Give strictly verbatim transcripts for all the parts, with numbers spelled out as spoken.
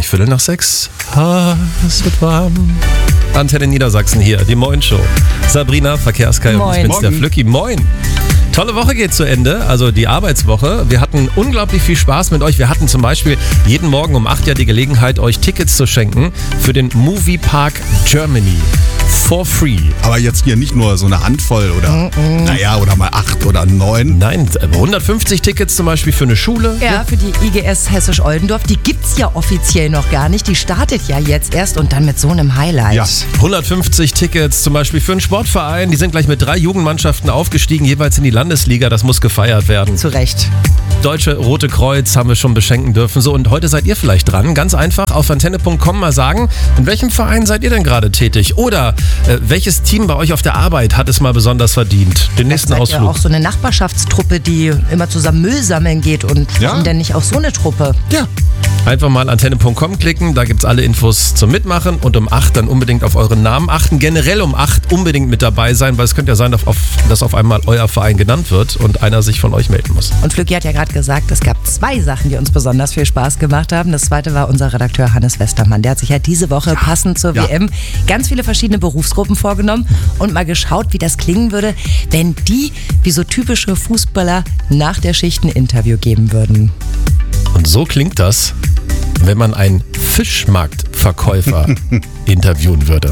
gleich Viertel nach sechs. Ah, es wird warm. Antenne Niedersachsen hier, die Moin-Show. Sabrina, Verkehrskai und ich bin's, der Flücki. Moin. Tolle Woche geht zu Ende, also die Arbeitswoche. Wir hatten unglaublich viel Spaß mit euch. Wir hatten zum Beispiel jeden Morgen um acht ja die Gelegenheit, euch Tickets zu schenken für den Movie Park Germany. For free. Aber jetzt hier nicht nur so eine Handvoll oder, mm-mm. naja, oder mal acht oder neun. Nein, hundertfünfzig Tickets zum Beispiel für eine Schule. Ja, für die I G S Hessisch-Oldendorf. Die gibt's ja offiziell noch gar nicht. Die startet ja jetzt erst und dann mit so einem Highlight. Ja. hundertfünfzig Tickets zum Beispiel für einen Sportverein. Die sind gleich mit drei Jugendmannschaften aufgestiegen, jeweils in die Landesliga. Das muss gefeiert werden. Zu Recht. Deutsche Rote Kreuz haben wir schon beschenken dürfen. So, und heute seid ihr vielleicht dran. Ganz einfach auf antenne punkt com mal sagen, in welchem Verein seid ihr denn gerade tätig? Oder äh, welches Team bei euch auf der Arbeit hat es mal besonders verdient? Den nächsten seid Ausflug. Ihr auch so eine Nachbarschaftstruppe, die immer zusammen Müll sammeln geht. Und Ja. warum denn nicht auch so eine Truppe? Ja. Einfach mal antenne punkt com klicken, da gibt's alle Infos zum Mitmachen und um acht dann unbedingt auf euren Namen achten. Generell um acht unbedingt mit dabei sein, weil es könnte ja sein, dass auf, dass auf einmal euer Verein genannt wird und einer sich von euch melden muss. Und Flücki hat ja gerade gesagt, es gab zwei Sachen, die uns besonders viel Spaß gemacht haben. Das zweite war unser Redakteur Hannes Westermann. Der hat sich ja diese Woche passend zur Ja. W M ganz viele verschiedene Berufsgruppen vorgenommen und mal geschaut, wie das klingen würde, wenn die, wie so typische Fußballer, nach der Schicht ein Interview geben würden. Und so klingt das, wenn man einen Fischmarktverkäufer interviewen würde.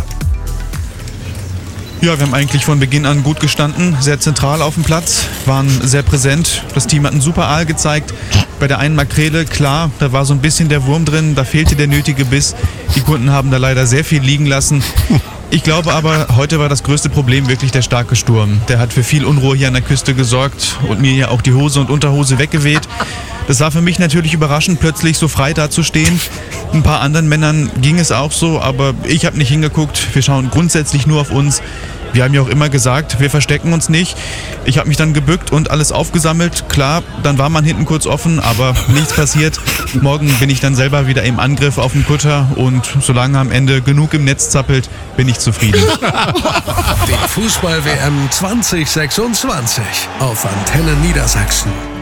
Ja, wir haben eigentlich von Beginn an gut gestanden, sehr zentral auf dem Platz, waren sehr präsent. Das Team hat einen super Aal gezeigt. Bei der einen Makrele, klar, da war so ein bisschen der Wurm drin, da fehlte der nötige Biss. Die Kunden haben da leider sehr viel liegen lassen. Ich glaube aber, heute war das größte Problem wirklich der starke Sturm. Der hat für viel Unruhe hier an der Küste gesorgt und mir ja auch die Hose und Unterhose weggeweht. Das war für mich natürlich überraschend, plötzlich so frei dazustehen. Ein paar anderen Männern ging es auch so, aber ich habe nicht hingeguckt. Wir schauen grundsätzlich nur auf uns. Wir haben ja auch immer gesagt, wir verstecken uns nicht. Ich habe mich dann gebückt und alles aufgesammelt. Klar, dann war man hinten kurz offen, aber nichts passiert. Morgen bin ich dann selber wieder im Angriff auf den Kutter und solange am Ende genug im Netz zappelt, bin ich zufrieden. Die Fußball-W M zwanzig sechsundzwanzig auf Antenne Niedersachsen.